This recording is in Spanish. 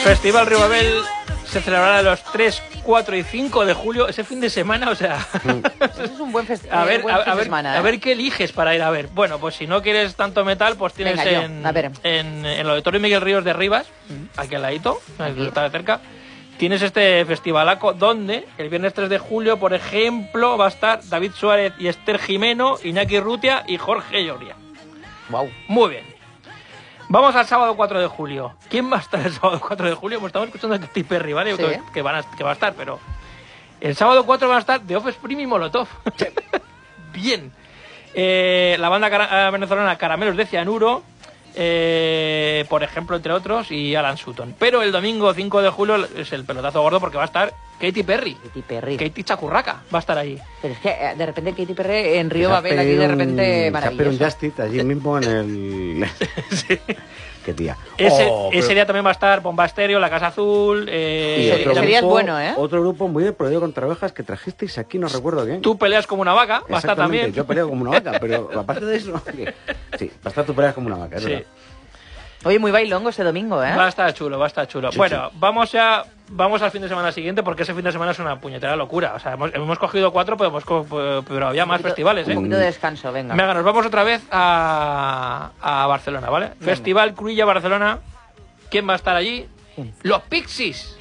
Festival Ribabel se celebrará los 3, 4 y 5 de julio, ese fin de semana, o sea... Eso es un buen festival. A ver qué eliges para ir a ver. Bueno, pues si no quieres tanto metal, pues tienes Venga, en el Auditorio Miguel Ríos de Rivas, aquí al ladito, está de cerca, tienes este festivalaco donde el viernes 3 de julio, por ejemplo, va a estar David Suárez y Esther Jimeno, Iñaki Rutia y Jorge Lloria. Wow. Muy bien. Vamos al sábado 4 de julio. ¿Quién va a estar el sábado 4 de julio? Pues estamos escuchando a Katy Perry, ¿vale? Sí. Que va a estar, pero... El sábado 4 van a estar The Offspring y Molotov. Bien. La banda venezolana Caramelos de Cianuro, por ejemplo, entre otros, y Alan Sutton. Pero el domingo 5 de julio es el pelotazo gordo porque va a estar Katy Perry. Katy Chacurraca va a estar ahí. Pero es que de repente Katy Perry en Río Babel aquí de repente maravilloso. un Justice allí mismo en el... Sí. Qué tía. Ese día también va a estar Bomba Estéreo, La Casa Azul... ese día es bueno, ¿eh? Otro grupo muy de Prohibido contra Ovejas que trajisteis aquí, no recuerdo bien. Tú peleas como una vaca, va a estar también. Yo peleo como una vaca, pero aparte de eso... Sí, va a estar tú peleas como una vaca, es verdad. Oye, muy bailongo este domingo, ¿eh? Va a estar chulo. Sí, bueno, vamos al fin de semana siguiente porque ese fin de semana es una puñetera locura. O sea, hemos cogido 4, pero había más festivales, ¿eh? Un poquito de descanso, venga. Venga, nos vamos otra vez a Barcelona, ¿vale? Venga. Festival Cruïlla Barcelona. ¿Quién va a estar allí? ¿Quién? Los Pixies.